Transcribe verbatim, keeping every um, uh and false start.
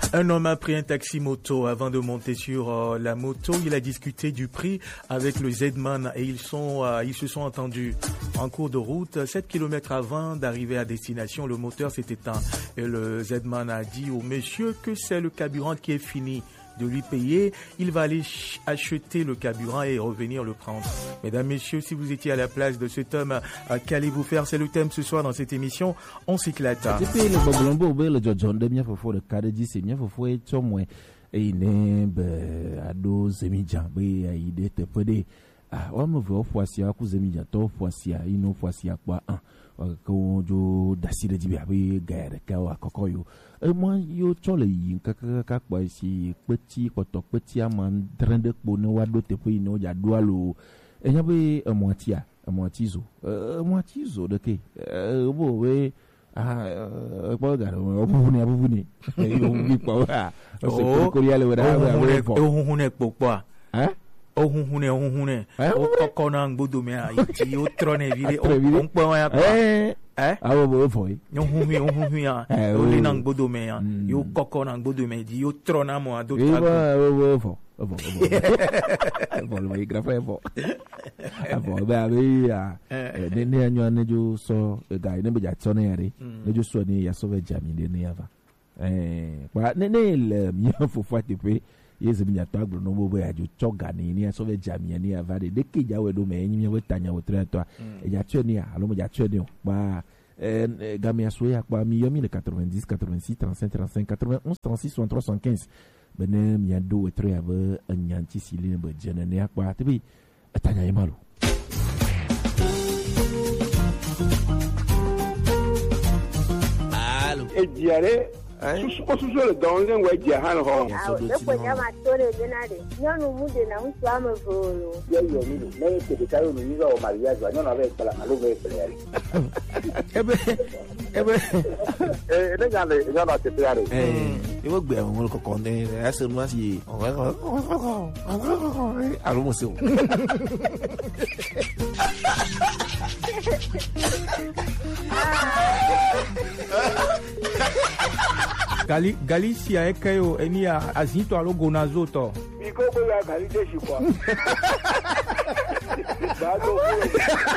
Un homme a pris un taxi moto avant de monter sur euh, la moto. Il a discuté du prix avec le Z-Man et ils sont, euh, ils se sont entendus en cours de route. sept kilomètres avant d'arriver à destination, le moteur s'est éteint et le Z-Man a dit au monsieur que c'est le carburant qui est fini de lui payer. Il va aller ch- acheter le carburant et revenir le prendre. Mesdames, messieurs, si vous étiez à la place de cet homme, euh, qu'allez-vous faire? C'est le thème ce soir dans cette émission. On s'éclate. Ah, wa me veut foici à cousin mi jato foici à ino foici à quoi un ko jo dasire di biabe gaire ka wa kokoyo e mo yo chole yin ka ka ka kwa si petit koto petit aman drende po no wa do te po ino ja dualo e nya be e moitia e moitizo e moitizo de ke e bo we ah e po ga o bu ni abu ni e yo bi pa wa o ko riale wa da wa o hune popo hein ohunhune ohunhune okokona ngbodo me ayi o trone vile o npo ya pa eh eh awo bo foi ohunhu ohunhu ya o le na ngbodo me ya yo kokona ngbodo me di yo trona mo ado ta ba wo fo fo fo le grafa fo fo ba be ya ne ne anyo anejo so ga ne be ja tsone yare ne jo so ni ya so be jami de ne ava eh ba ne ne le mi fo fo te pe yes mi nyato agro no bobo ya jo choga ni ni so ve jamia ni avade de ke jawe do me enyi we tanya wo tre to e ja tue ni alo mo ja tue ni ba eh gamia so ya kwa mi yomi le quatre-vingt-dix quatre-vingt-six trente-cinq trente-cinq quatre-vingt-onze trente-six soixante-trois soixante-quinze bene mi ado we tre ave anyanti sili ne be jene ne akwa te bi tanya yemalo alo e diare susu ko susu le don le we je han ho ah le ko ya ma tore de na de nyonu mu de na nsu ama volo ye yo mi le ke de kayo ni ga o maria jo nyonu ave pala na lo ve pele ebe ebe eh le ga le ga na te pele eh e wo gbe àwọn ko ko ne ase mu asi alo mo se o Gali Galicia e kayo eni a azinto alo gonazoto mi ko ko ya gali de shi kwa ba do